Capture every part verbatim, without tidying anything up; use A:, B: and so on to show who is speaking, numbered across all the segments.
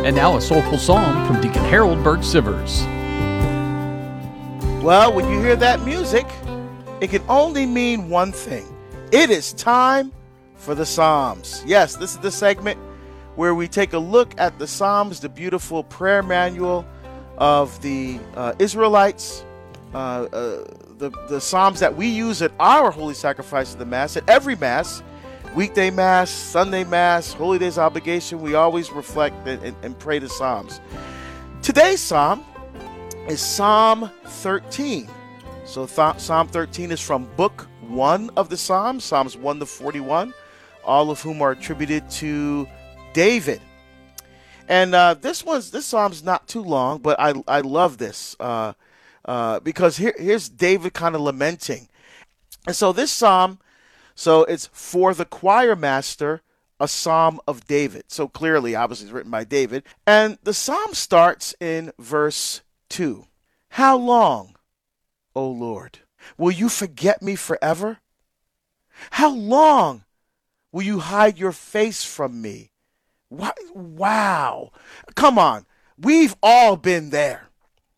A: And now a soulful psalm from Deacon Harold Burke Sivers.
B: Well, when you hear that music, it can only mean one thing. It is time for the Psalms. Yes, this is the segment where we take a look at the Psalms, the beautiful prayer manual of the uh, Israelites, uh, uh, the, the Psalms that we use at our Holy Sacrifice of the Mass, at every Mass, weekday Mass, Sunday Mass, Holy Days obligation. We always reflect and, and, and pray the Psalms. Today's Psalm is Psalm thirteen. So th- Psalm thirteen is from Book one of the Psalms, Psalms one to forty-one, all of whom are attributed to David. And uh, this one's this Psalm's not too long, but I I love this uh, uh, because here here's David kind of lamenting. And so this Psalm, so it's for the choir master, a Psalm of David. So clearly, obviously, it's written by David. And the Psalm starts in verse two. How long, O Lord, will you forget me forever? How long will you hide your face from me? Wow. Come on. We've all been there.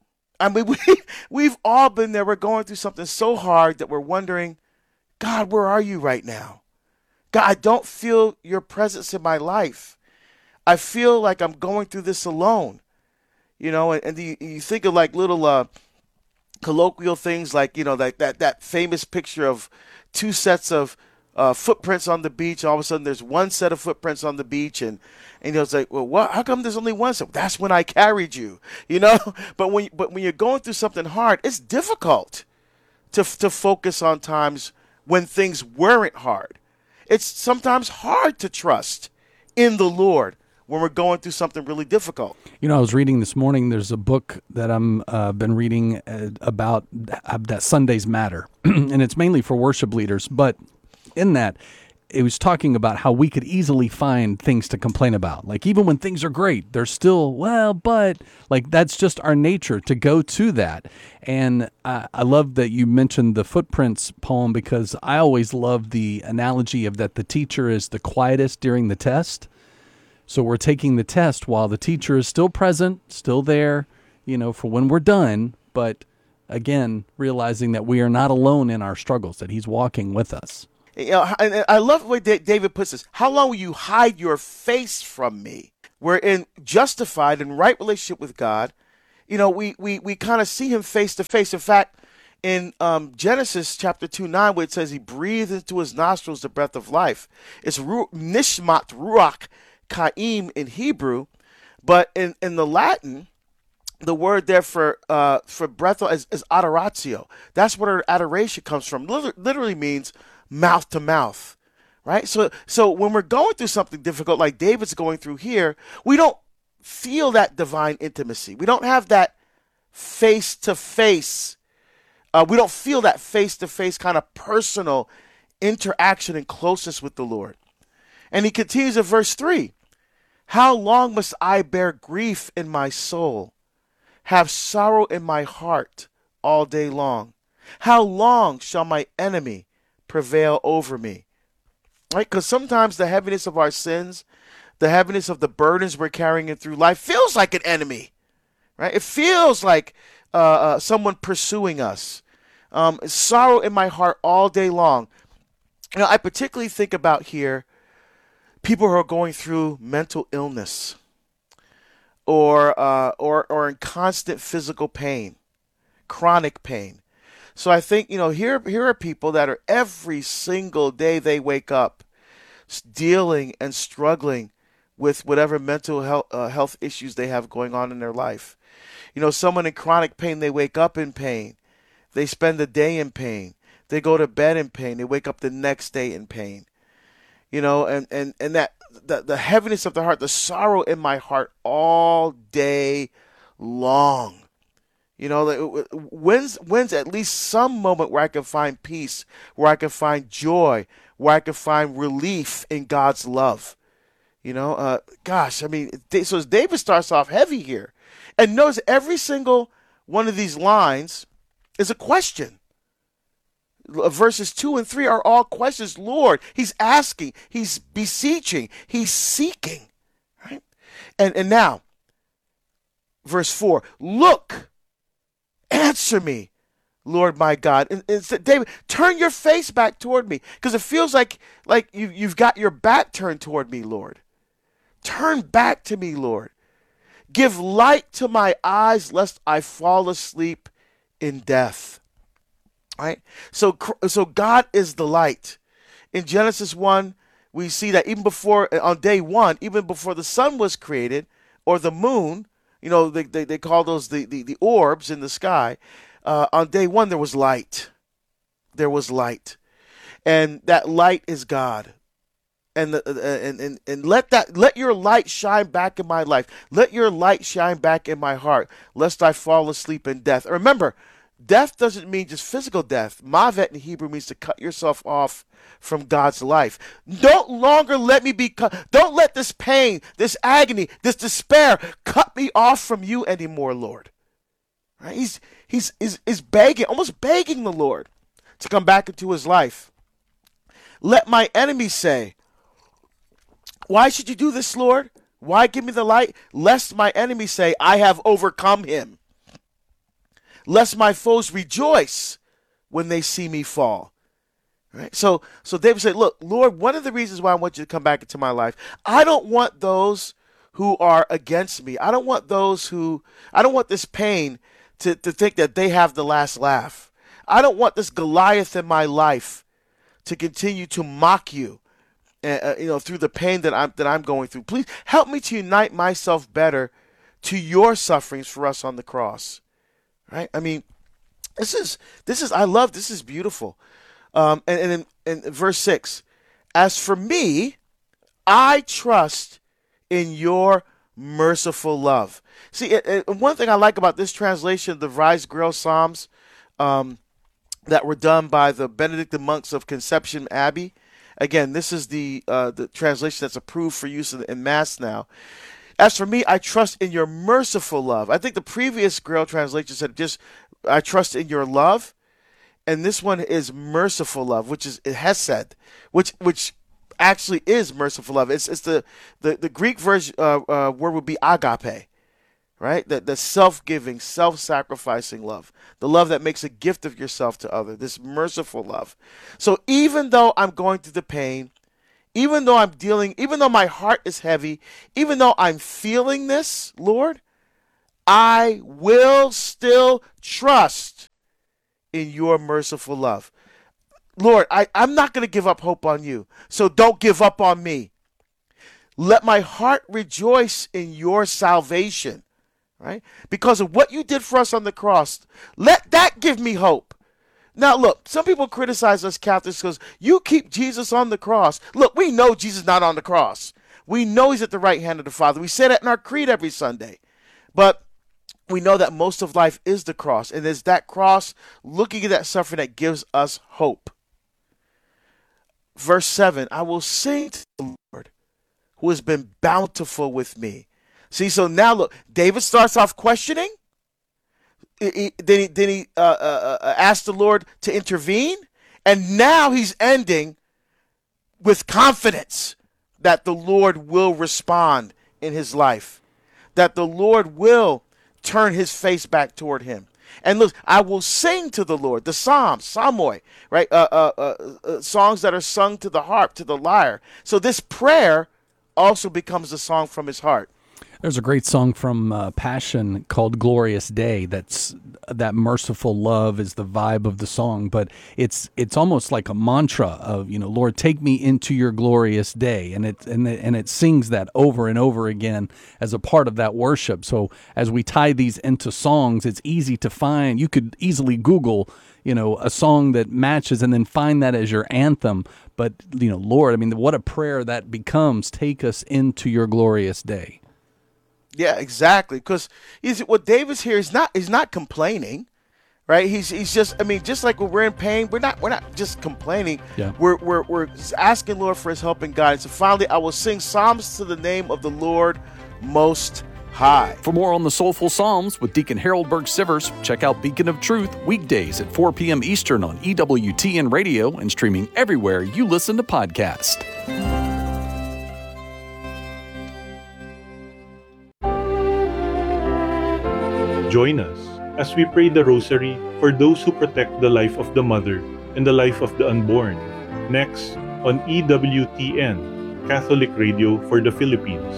B: I mean, we, we've all been there. We're going through something so hard that we're wondering, God, where are you right now? God, I don't feel your presence in my life. I feel like I'm going through this alone. You know, and, and the, you think of like little uh, colloquial things like, you know, like that, that famous picture of two sets of uh, footprints on the beach. All of a sudden there's one set of footprints on the beach. And, and you know, it's like, well, what? How come there's only one set? That's when I carried you, you know. But when, but when you're going through something hard, it's difficult to to focus on times when things weren't hard. It's sometimes hard to trust in the Lord when we're going through something really difficult.
A: You know, I was reading this morning, there's a book that I'm uh, been reading uh, about uh, that Sundays matter, and it's mainly for worship leaders, but in that, it was talking about how we could easily find things to complain about. Like, even when things are great, they're still, well, but, like, that's just our nature to go to that. And I, I love that you mentioned the Footprints poem, because I always love the analogy of that the teacher is the quietest during the test. So we're taking the test while the teacher is still present, still there, you know, for when we're done. But again, realizing that we are not alone in our struggles, that he's walking with us.
B: You know, and I love the way David puts this. How long will you hide your face from me? We're in justified and right relationship with God. You know, we we, we kind of see him face to face. In fact, in um, Genesis chapter two, nine, where it says he breathed into his nostrils the breath of life. It's ru- nishmat ruach Chaim in Hebrew, but in, in the Latin, the word there for uh, for breath is, is adoratio. That's where adoration comes from. Literally, literally means mouth to mouth, right? So, so when we're going through something difficult, like David's going through here, we don't feel that divine intimacy. We don't have that face to face. Uh, we don't feel that face to face kind of personal interaction and closeness with the Lord. And he continues in verse three. How long must I bear grief in my soul, have sorrow in my heart all day long? How long shall my enemy prevail over me? Right? Because sometimes the heaviness of our sins, the heaviness of the burdens we're carrying through life feels like an enemy. Right? It feels like uh, uh, someone pursuing us. Um, sorrow in my heart all day long. You know, I particularly think about here people who are going through mental illness or, uh, or, or in constant physical pain, chronic pain. So I think, you know, here, here are people that are every single day they wake up dealing and struggling with whatever mental health, uh, health issues they have going on in their life. You know, someone in chronic pain, they wake up in pain. They spend the day in pain. They go to bed in pain. They wake up the next day in pain. You know, and, and, and that the, the heaviness of the heart, the sorrow in my heart all day long. You know, when's, when's at least some moment where I can find peace, where I can find joy, where I can find relief in God's love? You know, uh, gosh, I mean, so David starts off heavy here. And notice every single one of these lines is a question. Verses two and three are all questions. Lord, he's asking, he's beseeching, he's seeking, right? And and now, verse four, look, answer me, Lord my God. And, and said, David, turn your face back toward me, because it feels like, like you, you've got your back turned toward me, Lord. Turn back to me, Lord. Give light to my eyes, lest I fall asleep in death. All right? So, so God is the light. In Genesis one, we see that even before, on day one, even before the sun was created, or the moon, you know, they, they, they call those the, the, the orbs in the sky, uh, on day one there was light. There was light. And that light is God. And, the, uh, and and and let that let your light shine back in my life. Let your light shine back in my heart, lest I fall asleep in death. Remember, death doesn't mean just physical death. Mavet in Hebrew means to cut yourself off from God's life. Don't longer let me be cut. Don't let this pain, this agony, this despair cut me off from you anymore, Lord. Right? He's he's is is begging, almost begging the Lord to come back into his life. Let my enemies say, why should you do this, Lord? Why give me the light? Lest my enemies say, I have overcome him. Lest my foes rejoice when they see me fall. Right? So, so David said, look, Lord, one of the reasons why I want you to come back into my life, I don't want those who are against me. I don't want those who, I don't want this pain to, to think that they have the last laugh. I don't want this Goliath in my life to continue to mock you. Uh, you know, through the pain that I'm that I'm going through. Please help me to unite myself better to your sufferings for us on the cross. Right? I mean, this is this is I love this is beautiful. Um, and and in, in verse six, as for me, I trust in your merciful love. See, it, it, one thing I like about this translation of the Rise Grill Psalms um, that were done by the Benedictine monks of Conception Abbey. Again, this is the uh, the translation that's approved for use in, in Mass now. As for me, I trust in your merciful love. I think the previous Grail translation said just, I trust in your love. And this one is merciful love, which is hesed, which which actually is merciful love. It's it's the, the, the Greek version, uh, uh, word would be agape, right? The, the self-giving, self-sacrificing love. The love that makes a gift of yourself to others. This merciful love. So even though I'm going through the pain, even though I'm dealing, even though my heart is heavy, even though I'm feeling this, Lord, I will still trust in your merciful love. Lord, I, I'm not going to give up hope on you, so don't give up on me. Let my heart rejoice in your salvation. Right? Because of what you did for us on the cross. Let that give me hope. Now, look, some people criticize us Catholics because you keep Jesus on the cross. Look, we know Jesus is not on the cross. We know he's at the right hand of the Father. We say that in our creed every Sunday. But we know that most of life is the cross. And it's that cross, looking at that suffering, that gives us hope. Verse seven, I will sing to the Lord who has been bountiful with me. See, so now look, David starts off questioning. He, he, then he, then he uh, uh, uh, asked the Lord to intervene. And now he's ending with confidence that the Lord will respond in his life. That the Lord will turn his face back toward him. And look, I will sing to the Lord. The Psalms, Psalmoi, right? Uh, uh, uh, uh, songs that are sung to the harp, to the lyre. So this prayer also becomes a song from his heart.
A: There's a great song from uh, Passion called Glorious Day. That's that merciful love is the vibe of the song, but it's it's almost like a mantra of, you know, Lord, take me into your glorious day. And it and it, and it sings that over and over again as a part of that worship. So as we tie these into songs, it's easy to find. You could easily Google, you know, a song that matches and then find that as your anthem. But, you know, Lord, I mean, what a prayer that becomes. Take us into your glorious day.
B: Yeah, exactly. Because he's what David's here is not is not complaining, right? He's he's just I mean, just like when we're in pain, we're not we're not just complaining.
A: Yeah.
B: We're we're we're asking Lord for his help and guidance. So finally, I will sing psalms to the name of the Lord Most High.
C: For more on the Soulful Psalms with Deacon Harold Burke-Sivers, check out Beacon of Truth weekdays at four p.m. Eastern on E W T N Radio and streaming everywhere you listen to podcasts.
D: Join us as we pray the Rosary for those who protect the life of the mother and the life of the unborn. Next, on E W T N, Catholic Radio for the Philippines.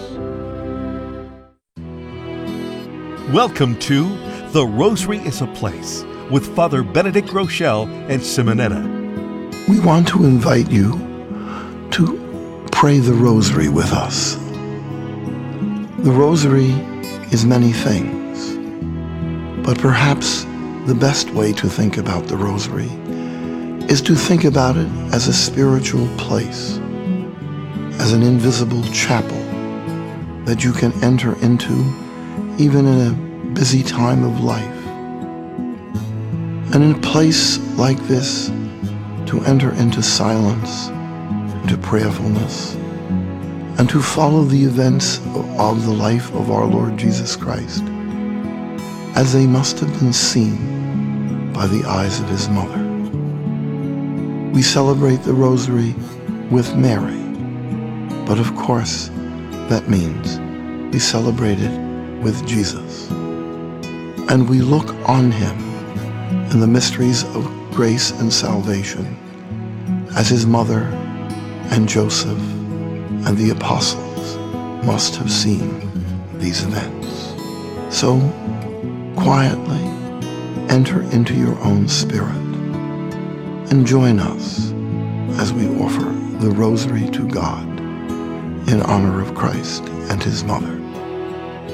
E: Welcome to The Rosary is a Place with Father Benedict Rochelle and Simonetta.
F: We want to invite you to pray the Rosary with us. The Rosary is many things, but perhaps the best way to think about the Rosary is to think about it as a spiritual place, as an invisible chapel that you can enter into even in a busy time of life. And in a place like this, to enter into silence, into prayerfulness, and to follow the events of the life of our Lord Jesus Christ as they must have been seen by the eyes of his mother. We celebrate the Rosary with Mary, but of course that means we celebrate it with Jesus. And we look on him in the mysteries of grace and salvation as his mother and Joseph and the apostles must have seen these events. So, quietly enter into your own spirit and join us as we offer the Rosary to God in honor of Christ and his mother.